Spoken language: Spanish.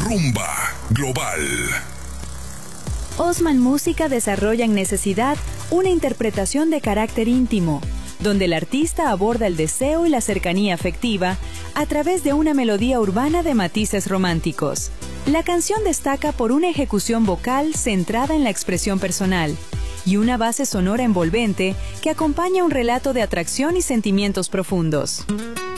Rumba Global. Osman Música desarrolla en Necesidad una interpretación de carácter íntimo, donde el artista aborda el deseo y la cercanía afectiva a través de una melodía urbana de matices románticos. La canción destaca por una ejecución vocal centrada en la expresión personal y una base sonora envolvente que acompaña un relato de atracción y sentimientos profundos.